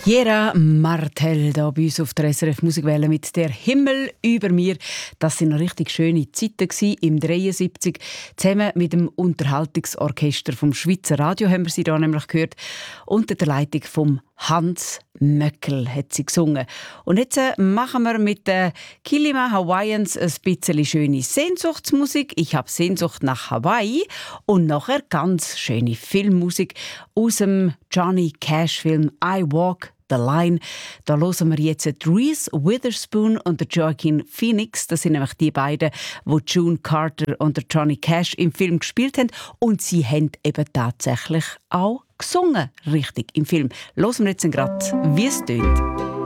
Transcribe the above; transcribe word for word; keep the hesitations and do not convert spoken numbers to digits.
Jera Martel da bei uns auf der S R F Musikwelle mit «Der Himmel über mir». Das sind noch richtig schöne Zeiten gewesen, im dreiundsiebzig. Zusammen mit dem Unterhaltungsorchester vom Schweizer Radio haben wir sie da nämlich gehört. Unter der Leitung von Hans Möckel hat sie gesungen. Und jetzt äh, machen wir mit den Kilima Hawaiians ein bisschen schöne Sehnsuchtsmusik. Ich habe Sehnsucht nach Hawaii. Und nachher ganz schöne Filmmusik aus dem Johnny Cash-Film «I Walk the Line». Da hören wir jetzt Reese Witherspoon und Joaquin Phoenix. Das sind nämlich die beiden, die June Carter und Johnny Cash im Film gespielt haben. Und sie haben eben tatsächlich auch gesungen, richtig, im Film. Hören wir jetzt gerade, wie es tönt.